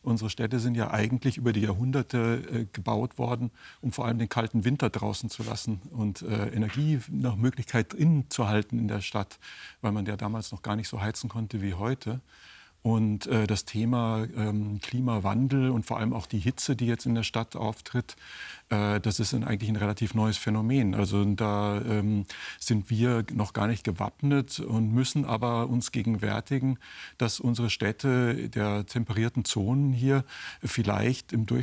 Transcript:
Unsere Städte sind ja eigentlich über die Jahrhunderte gebaut worden, um vor allem den kalten Winter draußen zu lassen und Energie nach Möglichkeit innen zu halten in der Stadt, weil man ja damals noch gar nicht so heizen konnte wie heute. Und das Thema Klimawandel und vor allem auch die Hitze, die jetzt in der Stadt auftritt, das ist eigentlich ein relativ neues Phänomen. Also da sind wir noch gar nicht gewappnet und müssen aber uns gegenwärtigen, dass unsere Städte der temperierten Zonen hier vielleicht im Durchschnitt